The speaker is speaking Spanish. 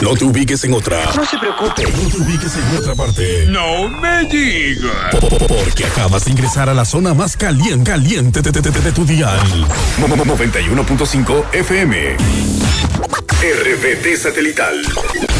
No te ubiques en otra. No se preocupe. No te ubiques en otra parte. No me diga. Porque acabas de ingresar a la zona más caliente de tu dial. 91.5 FM. RBT Satelital.